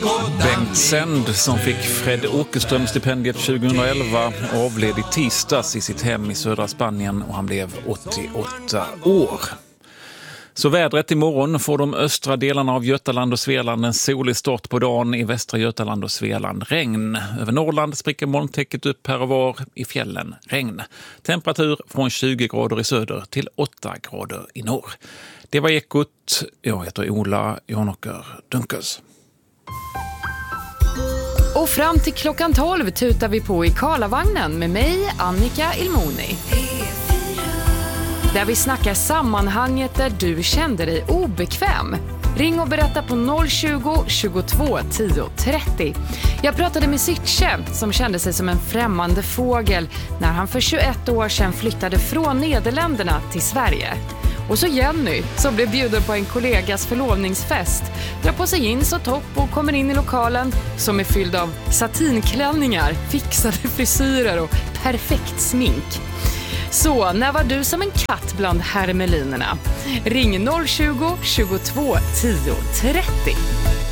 Bengt Sänd, som fick Fred Åkerström-stipendiet 2011, avled i tisdags i sitt hem i södra Spanien och han blev 88 år. Så vädret imorgon får de östra delarna av Götaland och Svealand en solig start på dagen, i västra Götaland och Svealand regn. Över Norrland spricker molntäcket upp här och var, i fjällen regn. Temperatur från 20 grader i söder till 8 grader i norr. Det var Ekot. Jag heter Ola Janåker Dunkers. Och fram till klockan 12 tutar vi på i Karlavagnen med mig, Annika Ilmoni. Där vi snackar sammanhanget där du kände dig obekväm. Ring och berätta på 020 22 10 30. Jag pratade med Sitche som kände sig som en främmande fågel när han för 21 år sedan flyttade från Nederländerna till Sverige. Och så Jenny som blev bjuden på en kollegas förlovningsfest, drar på sig jeans och topp och kommer in i lokalen som är fylld av satinklänningar, fixade frisyrer och perfekt smink. Så när var du som en katt bland hermelinerna? Ring 020 22 10 30.